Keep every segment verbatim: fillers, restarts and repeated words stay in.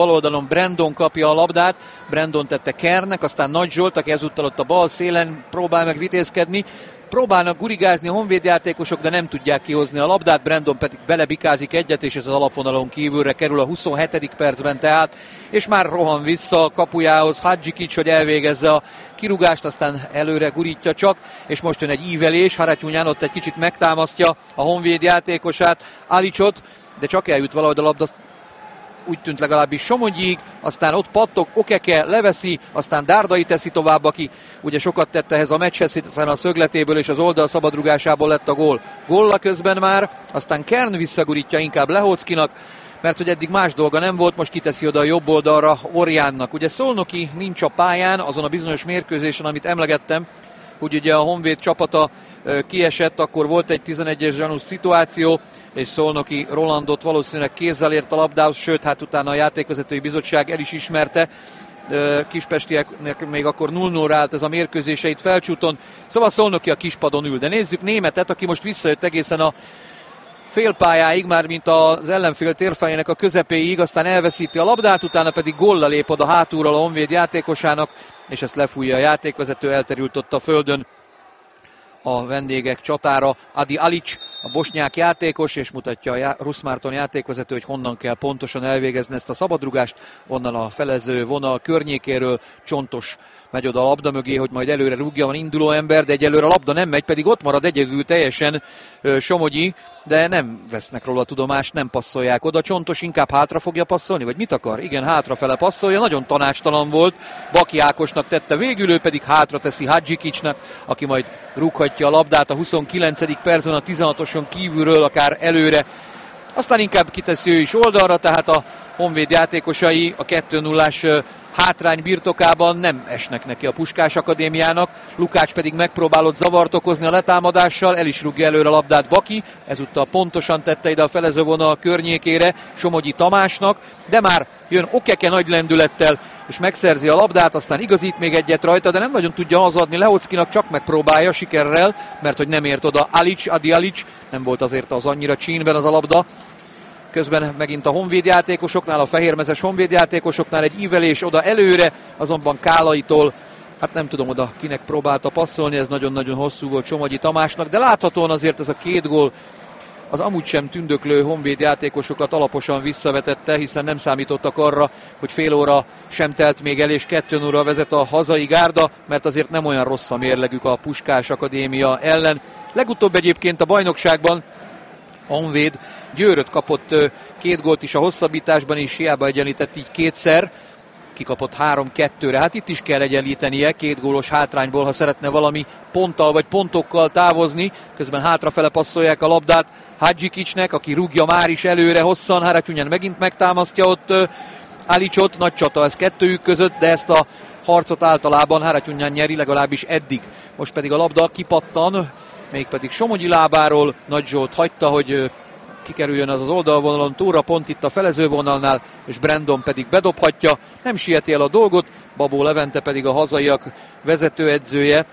Bal oldalon Brandon kapja a labdát, Brandon tette Kernnek, aztán Nagy Zsolt, aki ezúttal ott a bal szélen próbál meg vitézkedni. Próbálnak gurigázni a Honvéd játékosok, de nem tudják kihozni a labdát, Brandon pedig belebikázik egyet, és ez az alapvonalon kívülre kerül a huszonhetedik percben tehát, és már rohan vissza a kapujához Hadzsikics, hogy elvégezze a kirúgást, aztán előre gurítja csak, és most jön egy ívelés, Haratyunyan ott egy kicsit megtámasztja a Honvéd játékosát, Alicsot, de csak eljut valahogy a labda, úgy tűnt legalábbis Somogyig, aztán ott pattog, Okeke leveszi, aztán Dárdai teszi tovább, aki ugye sokat tette ehhez a meccshez, hiszen a szögletéből és az oldal szabadrugásából lett a gól. Gólla közben már, aztán Kern visszagurítja inkább Lehockinak, mert hogy eddig más dolga nem volt, most kiteszi oda a jobb oldalra Orjánnak. Ugye Szolnoki nincs a pályán, azon a bizonyos mérkőzésen, amit emlegettem, hogy ugye a Honvéd csapata kiesett, akkor volt egy tizenegyes zsanús szituáció, és Szolnoki Rolandot valószínűleg kézzel ért a labdához, sőt, hát utána a játékvezetői bizottság el is ismerte. Kispestieknek még akkor nulla nulla állt ez a mérkőzéseit Felcsúton, szóval Szolnoki a kispadon ül. De nézzük Németet, aki most visszajött egészen a félpályáig, már mint az ellenfél térfejének a közepéig, aztán elveszíti a labdát, utána pedig góllal lép oda hátulról a Honvéd játékosának, és ezt lefújja a játékvezető, elterült ott a földön a vendégek csatára Adi Alic, a bosnyák játékos, és mutatja a já- Rusz Márton játékvezető, hogy honnan kell pontosan elvégezni ezt a szabadrugást, onnan a felező vonal környékéről. Csontos megy oda a labda mögé, hogy majd előre rúgja, van induló ember, de egyelőre a labda nem megy, pedig ott marad egyedül teljesen ö, Somogyi, de nem vesznek róla tudomást, nem passzolják oda. Csontos inkább hátra fogja passzolni, vagy mit akar? Igen, hátrafele passzolja, nagyon tanácstalan volt, Baki Ákosnak tette végül, ő pedig hátra teszi Hadzsikicsnak, aki majd rúghatja a labdát a huszonkilencedik percben, a tizenhatoson kívülről, akár előre. Aztán inkább kiteszi ő is oldalra, tehát a Honvéd játékosai a kettő nullás hátrány birtokában nem esnek neki a Puskás Akadémiának. Lukács pedig megpróbálott zavart okozni a letámadással, el is rúgja előre a labdát Baki, ezúttal pontosan tette ide a felezővonal környékére Somogyi Tamásnak, de már jön Okeke nagy lendülettel, és megszerzi a labdát, aztán igazít még egyet rajta, de nem nagyon tudja hazadni Lehockinak, csak megpróbálja sikerrel, mert hogy nem ért oda Alic, Adi Alic, nem volt azért az annyira csínben az a labda. Közben megint a Honvéd játékosoknál, a fehérmezes Honvéd játékosoknál egy ívelés oda előre, azonban Kálaitól, hát nem tudom oda kinek próbálta passzolni, ez nagyon-nagyon hosszú volt Somogyi Tamásnak, de láthatóan azért ez a két gól az amúgy sem tündöklő Honvéd játékosokat alaposan visszavetette, hiszen nem számítottak arra, hogy fél óra sem telt még el, és kettő nulla vezet a hazai gárda, mert azért nem olyan rossz a mérlegük a Puskás Akadémia ellen. Legutóbb egyébként a bajnokságban a Honvéd Győröt kapott két gólt is a hosszabbításban, és hiába egyenlített így kétszer, kikapott három kettőre. Hát itt is kell egyenlítenie két gólos hátrányból, ha szeretne valami ponttal vagy pontokkal távozni. Közben hátrafele passzolják a labdát Hadzsikicsnek, aki rúgja már is előre hosszan. Haratyunyan megint megtámasztja ott Alicsot, nagy csata ez kettőjük között, de ezt a harcot általában Haratyunyan nyeri, legalábbis eddig. Most pedig a labda kipattan, mégpedig Somogyi lábáról. Nagy Zsolt hagyta, hogy kikerüljön az az oldalvonalon, túra pont itt a felezővonalnál, és Brandon pedig bedobhatja, nem sieti el a dolgot, Babó Levente pedig a hazaiak vezetőedzője,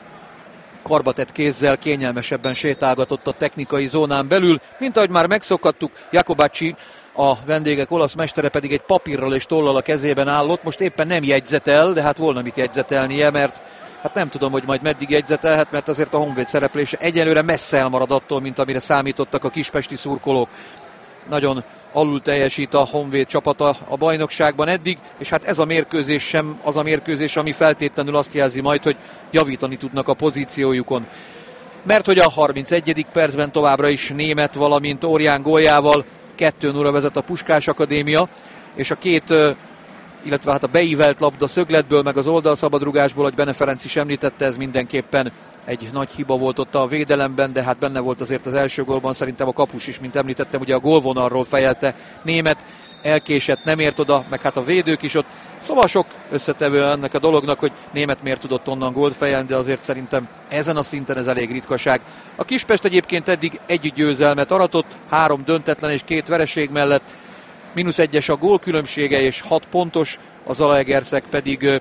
karbatett kézzel kényelmesebben sétálgatott a technikai zónán belül, mint ahogy már megszokhattuk. Jakobacci, a vendégek olasz mestere pedig egy papírral és tollal a kezében állott, most éppen nem jegyzetel, de hát volna mit jegyzetelnie, mert hát nem tudom, hogy majd meddig jegyzetelhet, mert azért a Honvéd szereplése egyelőre messze elmarad attól, mint amire számítottak a kispesti szurkolók. Nagyon alul teljesít a Honvéd csapata a bajnokságban eddig, és hát ez a mérkőzés sem az a mérkőzés, ami feltétlenül azt jelzi majd, hogy javítani tudnak a pozíciójukon. Mert hogy a harmincegyedik percben továbbra is Német, valamint Orján góljával kettő nulla vezet a Puskás Akadémia, és a két, illetve hát a beívelt labda szögletből, meg az oldalszabadrugásból, hogy Bene Ferenc is említette, ez mindenképpen egy nagy hiba volt ott a védelemben, de hát benne volt azért az első gólban, szerintem a kapus is, mint említettem, ugye a gólvonalról fejelte Német, elkésett, nem ért oda, meg hát a védők is ott. Szóval sok összetevő ennek a dolognak, hogy Német miért tudott onnan gólt fejelni, de azért szerintem ezen a szinten ez elég ritkaság. A Kispest egyébként eddig egy győzelmet aratott, három döntetlen és két vereség mellett, mínusz egyes a gól különbsége és hat pontos, a Zalaegerszeg pedig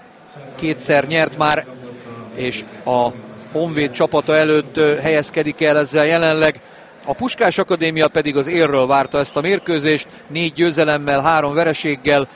kétszer nyert már, és a Honvéd csapata előtt helyezkedik el ezzel jelenleg. A Puskás Akadémia pedig az élről várta ezt a mérkőzést, négy győzelemmel, három vereséggel,